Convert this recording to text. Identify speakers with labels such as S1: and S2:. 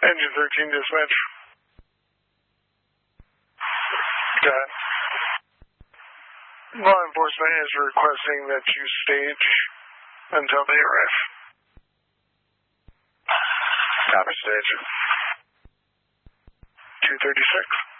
S1: Engine 13 dispatch. Got it. Law enforcement is requesting that you stage until they arrive. Copy, stage. 236.